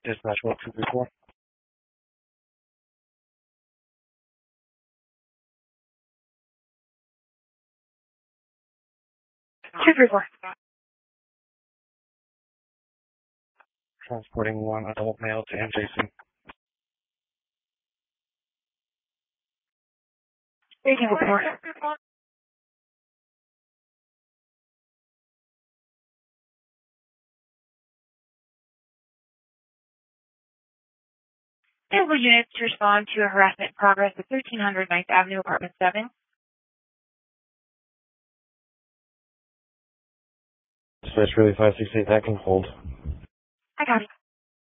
Dispatch 1234. Two, three, four. Transporting one adult male to MJC. 1804. Available units to respond to a harassment in progress at 1300 9th Avenue, Apartment 7. Dispatch really 568, that can hold. I got it.